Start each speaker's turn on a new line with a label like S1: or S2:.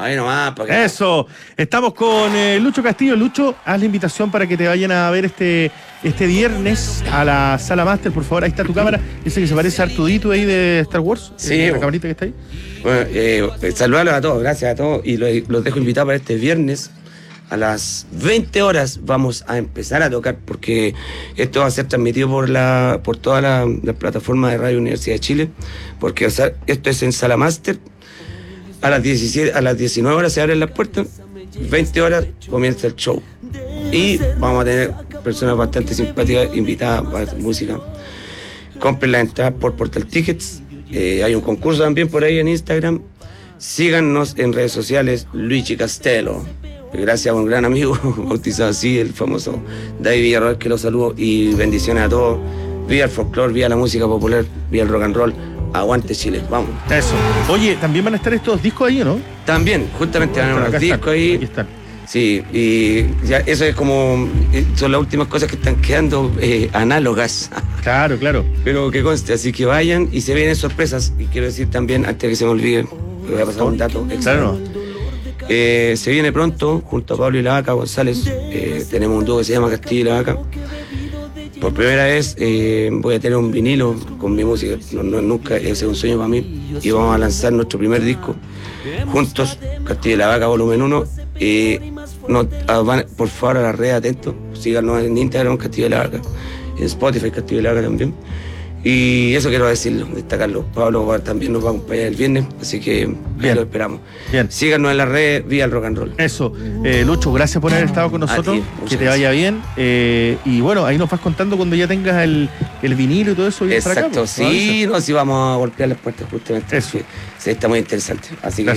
S1: ahí nomás. Porque...
S2: Eso, estamos con Lucho Castillo. Lucho, haz la invitación para que te vayan a ver este viernes a la Sala Master, por favor. Ahí está tu cámara, dice que se parece a Artudito ahí de Star Wars.
S1: Sí.
S2: La camarita que está ahí.
S1: Bueno, saludarlos a todos, gracias a todos. Y los dejo invitados para este viernes. A las 20 horas vamos a empezar a tocar, porque esto va a ser transmitido por toda la plataforma de Radio Universidad de Chile, porque o sea, esto es en Sala Master. A las 19 horas se abren las puertas, 20 horas comienza el show. Y vamos a tener personas bastante simpáticas invitadas para música. Compren la entrada por Portal Tickets. Hay un concurso también por ahí en Instagram. Síganos en redes sociales, Luigi Castelo. Gracias a un gran amigo, bautizado así, el famoso David Villarroel, que lo saludo, y bendiciones a todos. Viva el folclore, viva la música popular, viva el rock and roll. Aguante Chile, vamos.
S2: Eso. Oye, también van a estar estos discos ahí, ¿o no?
S1: También, justamente van a haber unos discos ahí.
S2: Aquí están.
S1: Sí, y ya eso es como, son las últimas cosas que están quedando análogas.
S2: Claro.
S1: Pero que conste, así que vayan y se vienen sorpresas. Y quiero decir también, antes de que se me olvide, me voy a pasar un dato extra.
S2: Claro.
S1: Se viene pronto, junto a Pablo y la Vaca González, tenemos un dúo que se llama Castillo y la Vaca. Por primera vez voy a tener un vinilo con mi música, nunca, ese es un sueño para mí, y vamos a lanzar nuestro primer disco juntos, Castillo y la Vaca volumen 1. Por favor, a las redes atentos, síganos en Instagram, Castillo y la Vaca, en Spotify, Castillo y la Vaca también. Y eso quiero decirlo, destacarlo. Pablo también nos va a acompañar el viernes, así que bien, lo esperamos.
S2: Bien.
S1: Síganos en las redes, vía el rock and roll.
S2: Eso. Lucho, gracias por haber estado con nosotros. Que te vaya bien. Y bueno, ahí nos vas contando cuando ya tengas el vinilo y todo eso.
S1: Exacto,
S2: para acá,
S1: sí, no, sí vamos a golpear las puertas justamente.
S2: Eso.
S1: Sí, está muy interesante. Así que